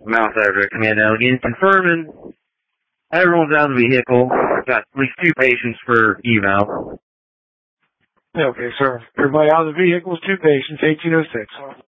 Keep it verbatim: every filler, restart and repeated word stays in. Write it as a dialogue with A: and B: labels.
A: Mount Frederick, Command Elegant, confirming everyone's out of the vehicle. Got at least two patients for eval.
B: Okay, sir. Everybody out of the vehicles, two patients, eighteen oh six.